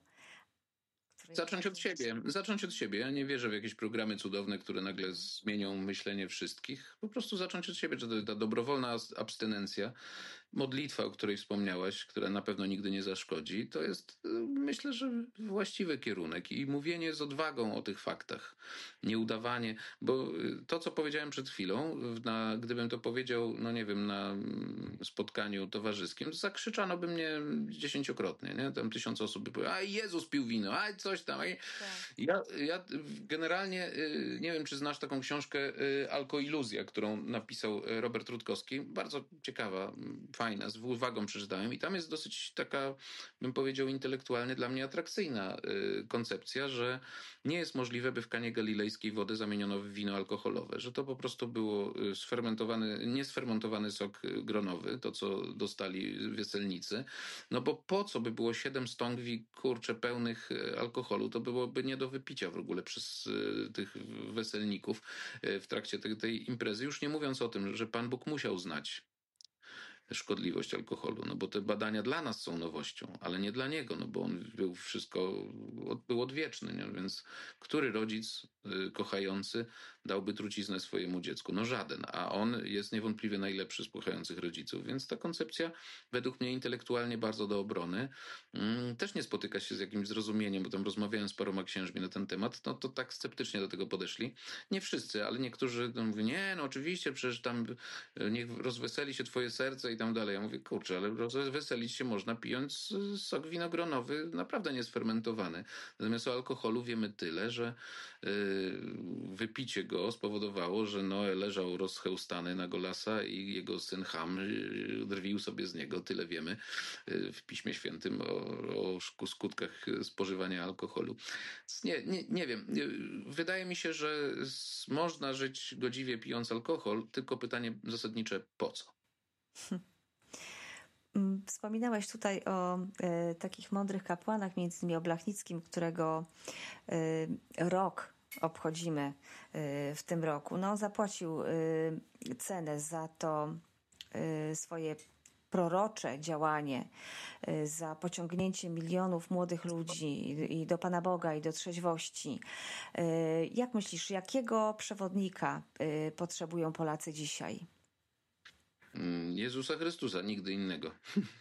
[SPEAKER 1] Zacząć od siebie, zacząć od siebie. Ja nie wierzę w jakieś programy cudowne, które nagle zmienią myślenie wszystkich. Po prostu zacząć od siebie, że ta dobrowolna abstynencja, modlitwa, o której wspomniałaś, która na pewno nigdy nie zaszkodzi, to jest, myślę, że właściwy kierunek i mówienie z odwagą o tych faktach. Nie udawanie, bo to, co powiedziałem przed chwilą, na, gdybym to powiedział, no nie wiem, na spotkaniu towarzyskim, zakrzyczano by mnie dziesięciokrotnie, nie? Tam tysiąc osób by powiedziało, a Jezus pił wino, a coś tam. Tak. Ja, ja generalnie nie wiem, czy znasz taką książkę Alkoiluzja, którą napisał Robert Rutkowski. Bardzo ciekawa, fajna, z uwagą przeczytałem i tam jest dosyć taka, bym powiedział, intelektualnie dla mnie atrakcyjna koncepcja, że nie jest możliwe, by w Kanie Galilejskiej wodę zamieniono w wino alkoholowe, że to po prostu było sfermentowany, niesfermentowany sok gronowy, to co dostali wieselnicy, no bo po co by było siedem stągwi, kurcze, pełnych alkoholu, to byłoby nie do wypicia w ogóle przez tych weselników w trakcie tej, tej imprezy, już nie mówiąc o tym, że Pan Bóg musiał znać szkodliwość alkoholu, no bo te badania dla nas są nowością, ale nie dla niego, no bo on był wszystko, był odwieczny, nie? Więc który rodzic y, kochający dałby truciznę swojemu dziecku? No żaden, a on jest niewątpliwie najlepszy z kochających rodziców, więc ta koncepcja według mnie intelektualnie bardzo do obrony. Mm, też nie spotyka się z jakimś zrozumieniem, bo tam rozmawiałem z paroma księżmi na ten temat, no to tak sceptycznie do tego podeszli. Nie wszyscy, ale niektórzy no, mówią, nie, no oczywiście, przecież tam niech rozweseli się twoje serce i tam dalej. Ja mówię, kurczę, ale rozweselić się można pijąc sok winogronowy naprawdę niesfermentowany. Natomiast o alkoholu wiemy tyle, że yy, wypicie go spowodowało, że Noe leżał rozchełstany na Golasa i jego syn Ham yy, drwił sobie z niego. Tyle wiemy yy, w Piśmie Świętym o, o skutkach spożywania alkoholu. Nie, nie, nie wiem. Wydaje mi się, że można żyć godziwie pijąc alkohol, tylko pytanie zasadnicze, po co?
[SPEAKER 2] Wspominałeś tutaj o e, takich mądrych kapłanach, między innymi o Blachnickim, którego e, rok obchodzimy e, w tym roku. No, zapłacił e, cenę za to e, swoje prorocze działanie, e, za pociągnięcie milionów młodych ludzi i, i do Pana Boga, i do trzeźwości. E, jak myślisz, jakiego przewodnika e, potrzebują Polacy dzisiaj?
[SPEAKER 1] Jezusa Chrystusa, nigdy innego.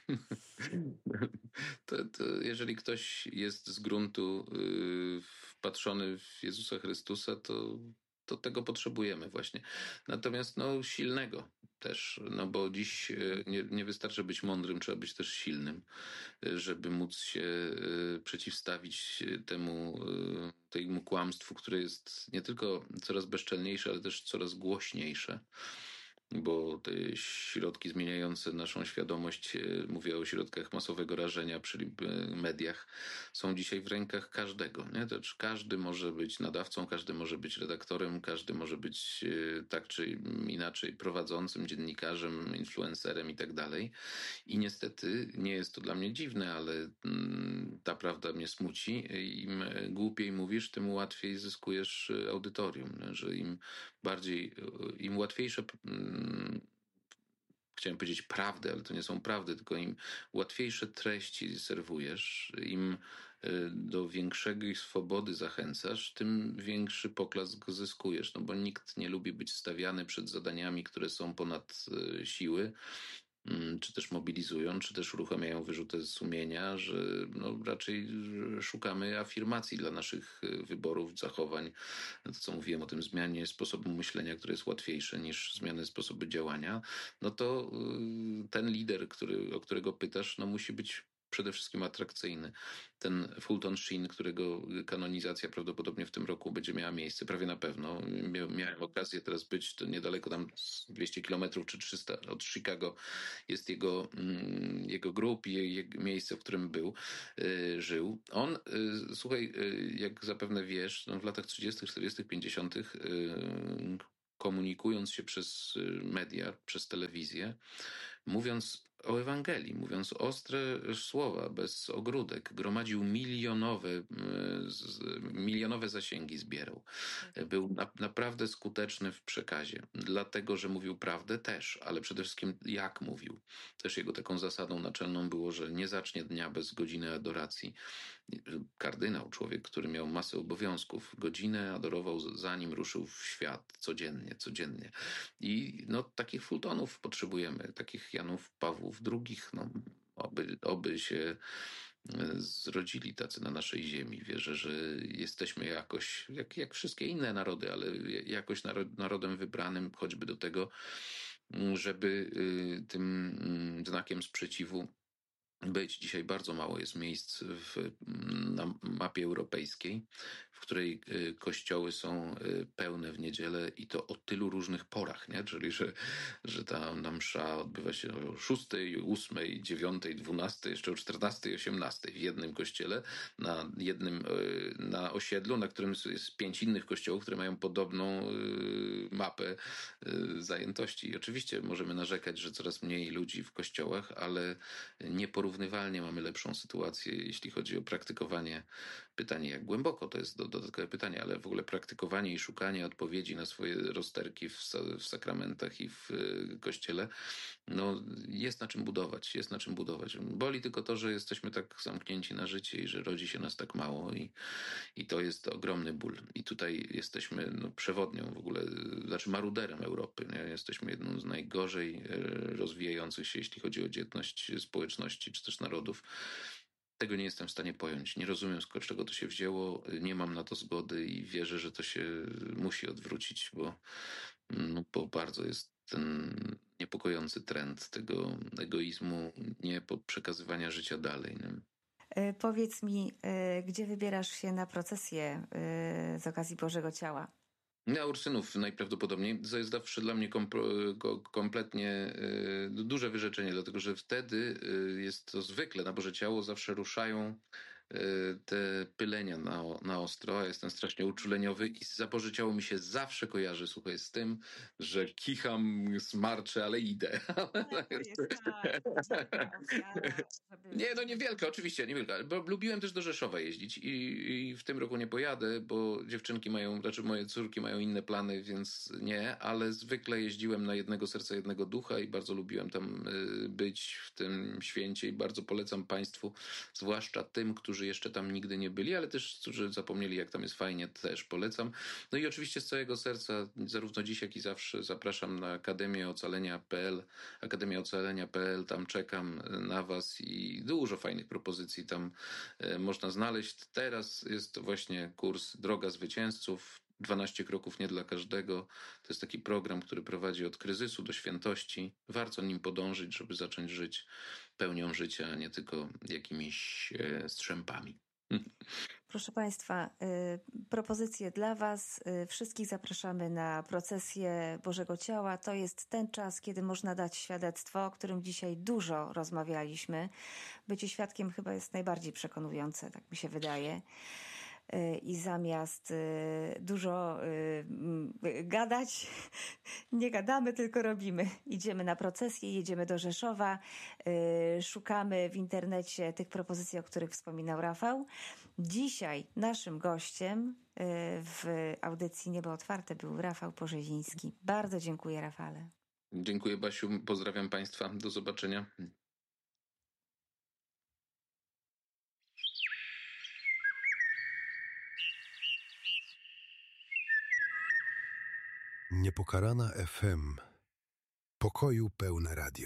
[SPEAKER 1] to, to jeżeli ktoś jest z gruntu yy, wpatrzony w Jezusa Chrystusa, to, to tego potrzebujemy właśnie. Natomiast no silnego, też, no bo dziś nie, nie wystarczy być mądrym, trzeba być też silnym, żeby móc się przeciwstawić temu, temu kłamstwu, które jest nie tylko coraz bezczelniejsze, ale też coraz głośniejsze. Bo te środki zmieniające naszą świadomość, mówię o środkach masowego rażenia, czyli mediach, są dzisiaj w rękach każdego. Nie? To znaczy każdy może być nadawcą, każdy może być redaktorem, każdy może być tak czy inaczej prowadzącym, dziennikarzem, influencerem i tak dalej. I niestety nie jest to dla mnie dziwne, ale ta prawda mnie smuci. Im głupiej mówisz, tym łatwiej zyskujesz audytorium. Że im bardziej, im łatwiejsze, chciałem powiedzieć prawdę, ale to nie są prawdy, tylko im łatwiejsze treści serwujesz, im do większej swobody zachęcasz, tym większy poklask zyskujesz, no bo nikt nie lubi być stawiany przed zadaniami, które są ponad siły, czy też mobilizują, czy też uruchamiają wyrzuty sumienia, że no raczej szukamy afirmacji dla naszych wyborów, zachowań. To, co mówiłem o tym zmianie sposobu myślenia, które jest łatwiejsze niż zmiany sposobu działania, no to ten lider, który, o którego pytasz, no musi być przede wszystkim atrakcyjny. Ten Fulton Sheen, którego kanonizacja prawdopodobnie w tym roku będzie miała miejsce, prawie na pewno. Miałem okazję teraz być to niedaleko, tam dwieście kilometrów czy trzysta od Chicago jest jego, jego grup i jego miejsce, w którym był, żył. On, słuchaj, jak zapewne wiesz, no w latach trzydziestych, czterdziestych, pięćdziesiątych komunikując się przez media, przez telewizję, mówiąc o Ewangelii, mówiąc ostre słowa, bez ogródek, gromadził milionowe, milionowe zasięgi zbierał. Był na, naprawdę skuteczny w przekazie, dlatego, że mówił prawdę też, ale przede wszystkim jak mówił. Też jego taką zasadą naczelną było, że nie zacznie dnia bez godziny adoracji. Kardynał, człowiek, który miał masę obowiązków, godzinę adorował zanim ruszył w świat, codziennie, codziennie. I no, takich Fultonów potrzebujemy, takich Janów, Pawłów, drugich, no, oby, oby się zrodzili tacy na naszej ziemi. Wierzę, że jesteśmy jakoś, jak, jak wszystkie inne narody, ale jakoś narodem wybranym, choćby do tego, żeby tym znakiem sprzeciwu być. Dzisiaj bardzo mało jest miejsc w, na mapie europejskiej, w której kościoły są pełne w niedzielę i to o tylu różnych porach, nie? Czyli, że, że ta msza odbywa się o szóstej, ósmej, dziewiątej, dwunastej, jeszcze o czternastej, osiemnastej w jednym kościele, na jednym, na osiedlu, na którym jest pięć innych kościołów, które mają podobną mapę zajętości. I oczywiście możemy narzekać, że coraz mniej ludzi w kościołach, ale nie porównujemy Porównywalnie mamy lepszą sytuację, jeśli chodzi o praktykowanie. Pytanie, jak głęboko, to jest dodatkowe pytanie, ale w ogóle praktykowanie i szukanie odpowiedzi na swoje rozterki w, w sakramentach i w kościele, no jest na czym budować, jest na czym budować. Boli tylko to, że jesteśmy tak zamknięci na życie i że rodzi się nas tak mało i, i to jest ogromny ból. I tutaj jesteśmy no, przewodnią w ogóle, znaczy maruderem Europy. Nie? Jesteśmy jedną z najgorzej rozwijających się, jeśli chodzi o dzietność społeczności czy też narodów. Tego nie jestem w stanie pojąć. Nie rozumiem, z czego to się wzięło. Nie mam na to zgody i wierzę, że to się musi odwrócić, bo, no, bo bardzo jest ten niepokojący trend tego egoizmu, nie przekazywania życia dalej. Nie?
[SPEAKER 2] Powiedz mi, gdzie wybierasz się na procesję z okazji Bożego Ciała?
[SPEAKER 1] Na Ursynów najprawdopodobniej. To jest zawsze dla mnie kompletnie duże wyrzeczenie, dlatego że wtedy jest to zwykle na Boże Ciało zawsze ruszają te pylenia na, na ostro. Ja jestem strasznie uczuleniowy i za Boże Ciało mi się zawsze kojarzy, słuchaj, z tym, że kicham, smarczę, ale idę.
[SPEAKER 2] To jest ta ofiara, żeby...
[SPEAKER 1] Nie, no niewielka, oczywiście, niewielka, bo lubiłem też do Rzeszowa jeździć i, i w tym roku nie pojadę, bo dziewczynki mają, znaczy moje córki mają inne plany, więc nie, ale zwykle jeździłem na Jednego Serca, Jednego Ducha i bardzo lubiłem tam być w tym święcie i bardzo polecam Państwu, zwłaszcza tym, którzy jeszcze tam nigdy nie byli, ale też, którzy zapomnieli, jak tam jest fajnie, też polecam. No i oczywiście z całego serca, zarówno dziś, jak i zawsze zapraszam na Akademię Ocalenia kropka p l, Akademia Ocalenia kropka p l, tam czekam na Was i dużo fajnych propozycji tam można znaleźć. Teraz jest właśnie kurs Droga Zwycięzców. dwanaście kroków nie dla każdego. To jest taki program, który prowadzi od kryzysu do świętości. Warto nim podążyć, żeby zacząć żyć pełnią życia, a nie tylko jakimiś e, strzępami.
[SPEAKER 2] Proszę Państwa, y, propozycje dla Was. Y, wszystkich zapraszamy na procesję Bożego Ciała. To jest ten czas, kiedy można dać świadectwo, o którym dzisiaj dużo rozmawialiśmy. Bycie świadkiem chyba jest najbardziej przekonujące, tak mi się wydaje. I zamiast dużo gadać, nie gadamy, tylko robimy. Idziemy na procesję, jedziemy do Rzeszowa, szukamy w internecie tych propozycji, o których wspominał Rafał. Dzisiaj naszym gościem w audycji Niebo Otwarte był Rafał Porzeziński. Bardzo dziękuję, Rafale.
[SPEAKER 1] Dziękuję, Basiu. Pozdrawiam Państwa. Do zobaczenia.
[SPEAKER 3] Niepokalana F M. Pokoju pełne radio.